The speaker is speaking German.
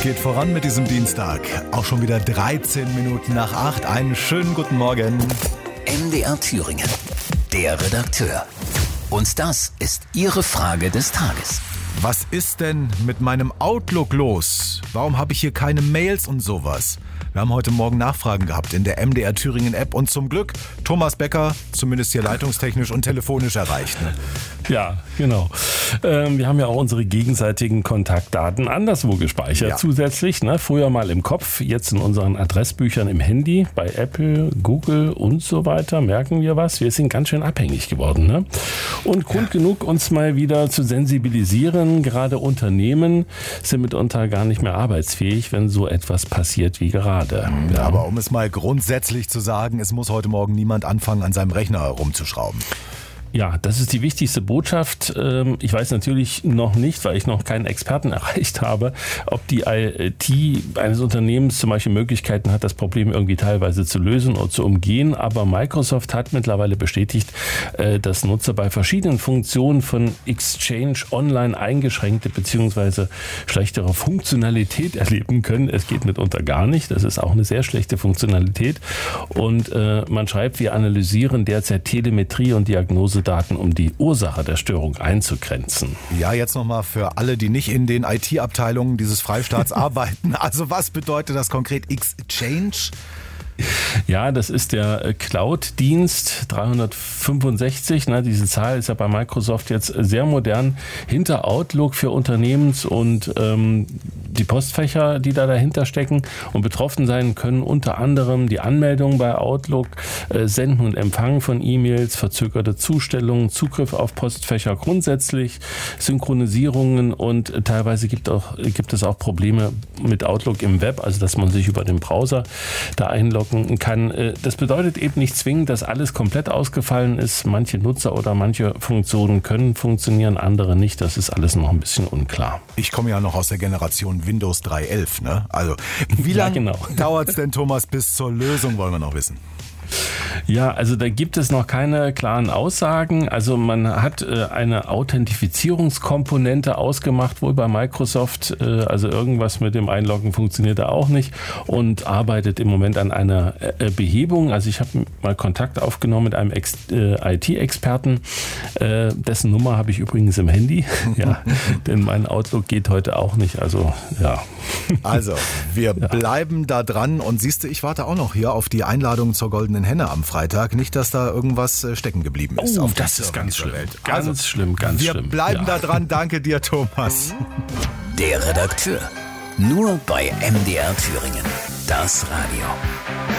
geht voran mit diesem Dienstag. Auch schon wieder 13 Minuten nach 8. Einen schönen guten Morgen. MDR Thüringen, der Redakteur. Und das ist Ihre Frage des Tages. Was ist denn mit meinem Outlook los? Warum habe ich hier keine Mails und sowas? Wir haben heute Morgen Nachfragen gehabt in der MDR Thüringen App und zum Glück Thomas Becker, zumindest hier leitungstechnisch und telefonisch erreicht. Ne? Ja, genau. Wir haben ja auch unsere gegenseitigen Kontaktdaten anderswo gespeichert zusätzlich. Ne? Früher mal im Kopf, jetzt in unseren Adressbüchern im Handy, bei Apple, Google und so weiter. Merken wir was? Wir sind ganz schön abhängig geworden. Ne? Und Grund genug, uns mal wieder zu sensibilisieren. Gerade Unternehmen sind mitunter gar nicht mehr arbeitsfähig, wenn so etwas passiert wie gerade. Ja, aber um es mal grundsätzlich zu sagen, es muss heute Morgen niemand anfangen, an seinem Rechner rumzuschrauben. Ja, das ist die wichtigste Botschaft. Ich weiß natürlich noch nicht, weil ich noch keinen Experten erreicht habe, ob die IT eines Unternehmens zum Beispiel Möglichkeiten hat, das Problem irgendwie teilweise zu lösen oder zu umgehen. Aber Microsoft hat mittlerweile bestätigt, dass Nutzer bei verschiedenen Funktionen von Exchange Online eingeschränkte bzw. schlechtere Funktionalität erleben können. Es geht mitunter gar nicht. Das ist auch eine sehr schlechte Funktionalität. Und man schreibt, wir analysieren derzeit Telemetrie und Diagnosedaten, um die Ursache der Störung einzugrenzen. Ja, jetzt nochmal für alle, die nicht in den IT-Abteilungen dieses Freistaats arbeiten. Also was bedeutet das konkret? Exchange? Ja, das ist der Cloud-Dienst 365. Ne, diese Zahl ist ja bei Microsoft jetzt sehr modern. Hinter Outlook für Unternehmens- und die Postfächer, die da dahinter stecken. Und betroffen sein können unter anderem die Anmeldung bei Outlook, Senden und Empfangen von E-Mails, verzögerte Zustellungen, Zugriff auf Postfächer grundsätzlich, Synchronisierungen und teilweise gibt es auch Probleme mit Outlook im Web, also dass man sich über den Browser da einloggen kann. Das bedeutet eben nicht zwingend, dass alles komplett ausgefallen ist. Manche Nutzer oder manche Funktionen können funktionieren, andere nicht. Das ist alles noch ein bisschen unklar. Ich komme ja noch aus der Generation Windows 3.11, ne? Also, wie lange dauert es denn, Thomas, bis zur Lösung, wollen wir noch wissen? Ja, also da gibt es noch keine klaren Aussagen. Also man hat eine Authentifizierungskomponente ausgemacht, wohl bei Microsoft. Also irgendwas mit dem Einloggen funktioniert da auch nicht und arbeitet im Moment an einer Behebung. Also ich habe mal Kontakt aufgenommen mit einem IT-Experten. Dessen Nummer habe ich übrigens im Handy. Ja, denn mein Outlook geht heute auch nicht. Also ja. Also wir bleiben da dran und siehst du, ich warte auch noch hier auf die Einladung zur Goldenen Henne am Freitag. Nicht, dass da irgendwas stecken geblieben ist. Oh, das ist ganz schlimm. Ganz schlimm. Wir bleiben da dran. Danke dir, Thomas. Der Redakteur. Nur bei MDR Thüringen. Das Radio.